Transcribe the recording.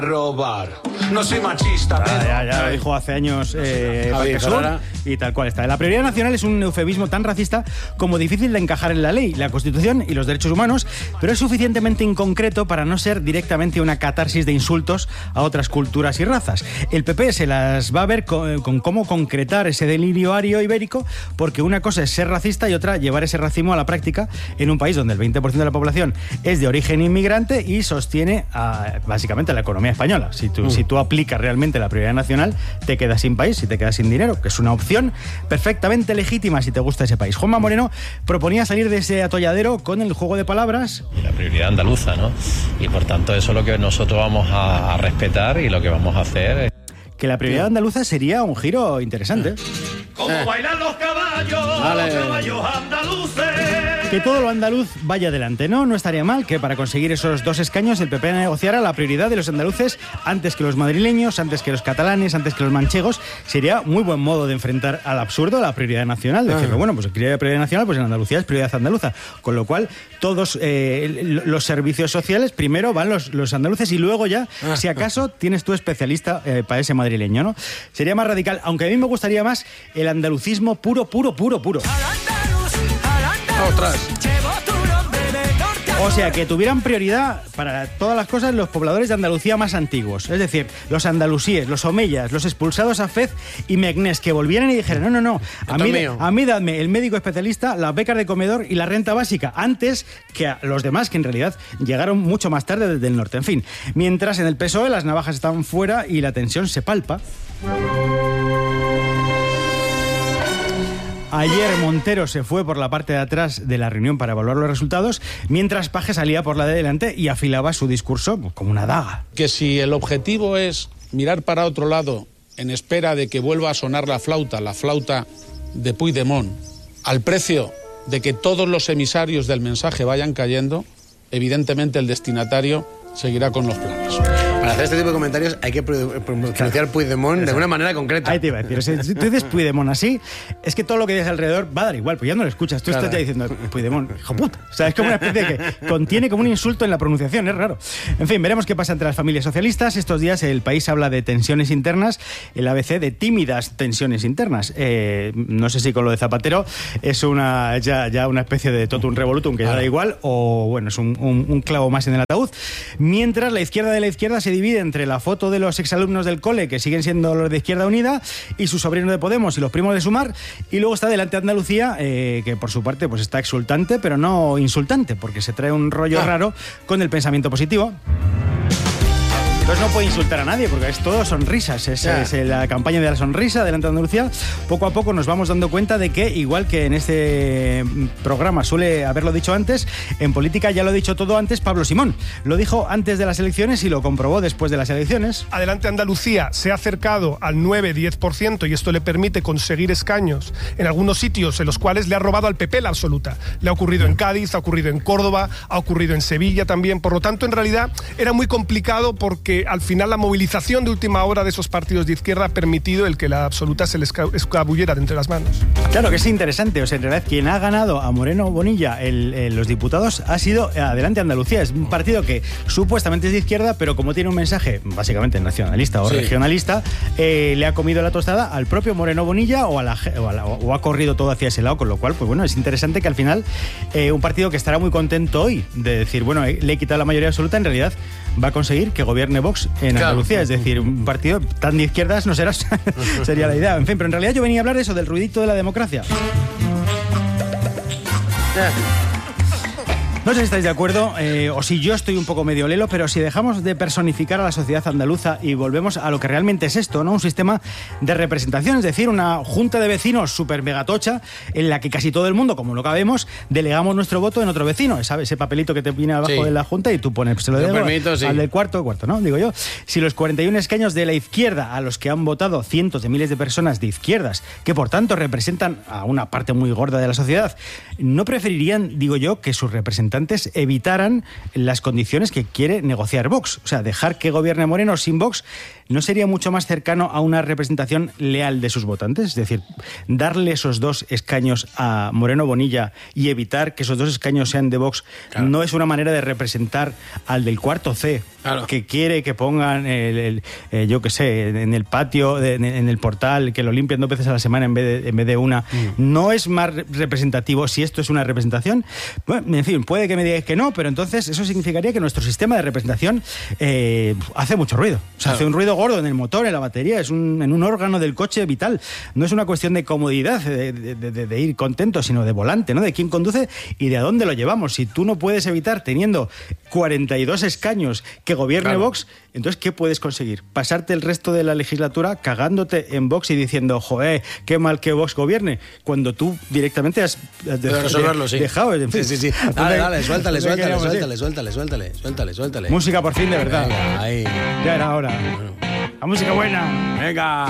robar. No soy machista, pero... Ya lo dijo hace años Sur, y tal cual está. La prioridad nacional es un eufemismo tan racista como difícil de encajar en la ley, la Constitución y los derechos humanos, pero es suficientemente inconcreto para no ser directamente una catarsis de insultos a otras culturas y razas. El PP se las va a ver con cómo concretar ese delirio ario ibérico, porque una cosa es ser racista y otra llevar ese racismo a la práctica en un país donde el 20% de la población es de origen inmigrante y sostiene básicamente la economía española. Si tú aplicas realmente la prioridad nacional, te quedas sin país y te quedas sin dinero, que es una opción perfectamente legítima si te gusta ese país. Juanma Moreno proponía salir de ese atolladero con el juego de palabras. Y la prioridad andaluza, ¿no? Y por tanto eso es lo que nosotros vamos a respetar y lo que vamos a hacer. Que la prioridad andaluza sería un giro interesante. Como bailan los caballos, los caballos andaluces. Que todo lo andaluz vaya adelante, ¿no? No estaría mal que para conseguir esos 2 escaños el PP negociara la prioridad de los andaluces antes que los madrileños, antes que los catalanes, antes que los manchegos. Sería muy buen modo de enfrentar al absurdo la prioridad nacional. Decirlo, bueno, pues prioridad nacional, pues en Andalucía es prioridad andaluza. Con lo cual, todos los servicios sociales, primero van los andaluces y luego ya, si acaso, tienes tu especialista para ese madrileño, ¿no? Sería más radical, aunque a mí me gustaría más el andalucismo puro. Otras. O sea, que tuvieran prioridad para todas las cosas los pobladores de Andalucía más antiguos. Es decir, los andalusíes, los omeyas, los expulsados a Fez y Meknès, que volvieran y dijeran, no, a mí dadme el médico especialista, las becas de comedor y la renta básica, antes que a los demás, que en realidad llegaron mucho más tarde desde el norte. En fin, mientras en el PSOE las navajas están fuera y la tensión se palpa. Ayer Montero se fue por la parte de atrás de la reunión para evaluar los resultados, mientras Paje salía por la de delante y afilaba su discurso como una daga. Que si el objetivo es mirar para otro lado en espera de que vuelva a sonar la flauta de Puigdemont, al precio de que todos los emisarios del mensaje vayan cayendo, evidentemente el destinatario seguirá con los planes. Para hacer este tipo de comentarios hay que pronunciar Puigdemont de una manera concreta. Ahí te iba a decir, si tú dices Puigdemont así, es que todo lo que dices alrededor va a dar igual, pues ya no lo escuchas, tú estás ya diciendo Puigdemont, hijo puta. O sea, es como una especie de que contiene como un insulto en la pronunciación, es raro. En fin, veremos qué pasa entre las familias socialistas. Estos días el país habla de tensiones internas, el ABC de tímidas tensiones internas. No sé si con lo de Zapatero es ya una especie de totum revolutum que ya da igual, o bueno, es un clavo más en el ataúd. Mientras la izquierda de la izquierda se divide entre la foto de los exalumnos del cole, que siguen siendo los de Izquierda Unida, y sus sobrinos de Podemos y los primos de Sumar, y luego está delante Andalucía, que por su parte pues está exultante, pero no insultante, porque se trae un rollo raro con el pensamiento positivo. Entonces no puede insultar a nadie, porque es todo sonrisas. Es la campaña de la sonrisa delante de Andalucía. Poco a poco nos vamos dando cuenta de que, igual que en este programa suele haberlo dicho antes, en política ya lo ha dicho todo antes Pablo Simón. Lo dijo antes de las elecciones y lo comprobó después de las elecciones. Adelante Andalucía se ha acercado al 9-10% y esto le permite conseguir escaños en algunos sitios en los cuales le ha robado al PP la absoluta. Le ha ocurrido en Cádiz, ha ocurrido en Córdoba, ha ocurrido en Sevilla también. Por lo tanto, en realidad era muy complicado porque al final la movilización de última hora de esos partidos de izquierda ha permitido el que la absoluta se les escabullera de entre las manos. Claro que es interesante, o sea, en realidad quien ha ganado a Moreno Bonilla los diputados ha sido Adelante Andalucía. Es un partido que supuestamente es de izquierda, pero como tiene un mensaje básicamente nacionalista o regionalista, le ha comido la tostada al propio Moreno Bonilla o ha corrido todo hacia ese lado, con lo cual, pues bueno, es interesante que al final un partido que estará muy contento hoy de decir, bueno, le he quitado la mayoría absoluta, en realidad va a conseguir que gobierne Vox en Andalucía. Es decir, un partido tan de izquierdas no será, sería la idea. En fin, pero en realidad yo venía a hablar de eso, del ruidito de la democracia. No sé si estáis de acuerdo o si yo estoy un poco medio lelo, pero si dejamos de personificar a la sociedad andaluza y volvemos a lo que realmente es esto, ¿no? Un sistema de representación, es decir, una junta de vecinos súper megatocha en la que casi todo el mundo, como lo cabemos, delegamos nuestro voto en otro vecino. ¿Sabes? Ese papelito que te viene abajo de la junta y tú pones, se lo debo al del cuarto, ¿no? Digo yo. Si los 41 escaños de la izquierda a los que han votado cientos de miles de personas de izquierdas, que por tanto representan a una parte muy gorda de la sociedad, ¿no preferirían, digo yo, que sus representantes representantes evitaran las condiciones que quiere negociar Vox. O sea, dejar que gobierne Moreno sin Vox ¿no sería mucho más cercano a una representación leal de sus votantes? Es decir, darle esos 2 escaños a Moreno Bonilla y evitar que esos 2 escaños sean de Vox, claro, no es una manera de representar al del cuarto C, claro, que quiere que pongan yo qué sé, en el patio, en el portal, que lo limpian 2 veces a la semana en vez de una. ¿No es más representativo si esto es una representación? Bueno, en fin, puede que me digáis que no, pero entonces eso significaría que nuestro sistema de representación hace mucho ruido. O sea, hace un ruido gordo en el motor, en la batería, en un órgano del coche vital. No es una cuestión de comodidad, de ir contento, sino de volante, ¿no? De quién conduce y de a dónde lo llevamos. Si tú no puedes evitar, teniendo 42 escaños, que gobierne, claro, Vox, entonces, ¿qué puedes conseguir? Pasarte el resto de la legislatura cagándote en Vox y diciendo, joder, qué mal que Vox gobierne, cuando tú directamente has resolverlo, sí, dejado. En fin. Sí. Dale, suéltale. Música por fin, de verdad. Venga, ahí. Ya era hora. La música buena. Venga.